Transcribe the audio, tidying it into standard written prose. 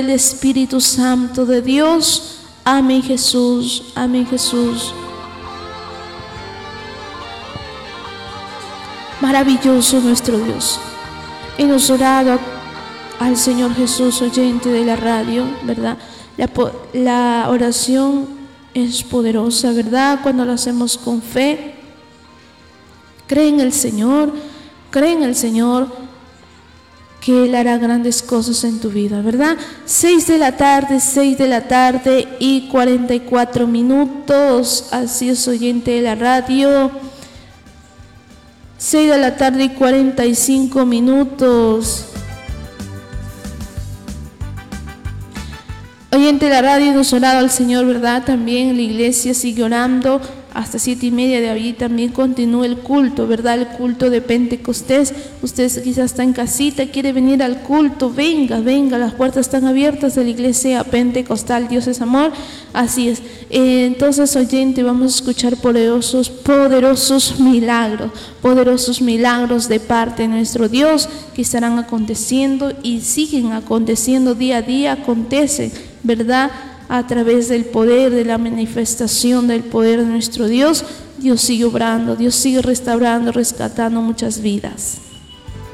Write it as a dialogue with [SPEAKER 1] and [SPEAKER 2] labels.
[SPEAKER 1] del Espíritu Santo de Dios. Amén, Jesús. Amén, Jesús. Maravilloso nuestro Dios. Hemos orado al Señor Jesús, oyente de la radio, ¿verdad? La oración es poderosa, ¿verdad? Cuando lo hacemos con fe. Cree en el Señor, que Él hará grandes cosas en tu vida, ¿verdad? 6 de la tarde y 44 minutos. Así es, oyente de la radio. 6 de la tarde y 45 minutos. Oyente de la radio, hemos orado al Señor, ¿verdad? También la iglesia sigue orando hasta 7:30 de allí. También continúa el culto, ¿verdad? El culto de Pentecostés. Usted quizás está en casita, quiere venir al culto. Venga, las puertas están abiertas de la iglesia pentecostal. Dios es amor. Así es. Entonces, oyente, vamos a escuchar poderosos milagros de parte de nuestro Dios que estarán aconteciendo y siguen aconteciendo día a día. Acontecen, ¿verdad? A través del poder, de la manifestación del poder de nuestro Dios. Dios sigue obrando, Dios sigue restaurando, rescatando muchas vidas.